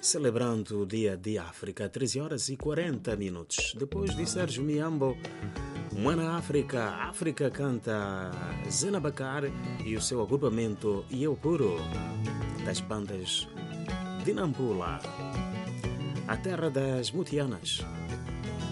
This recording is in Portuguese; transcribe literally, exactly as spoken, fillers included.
celebrando o Dia de África, treze horas e quarenta minutos. Depois de Sérgio Miambo, Mwana África, África canta Zena Bakar e o seu agrupamento Eu Puro, das bandas de Nampula, a terra das Mutianas.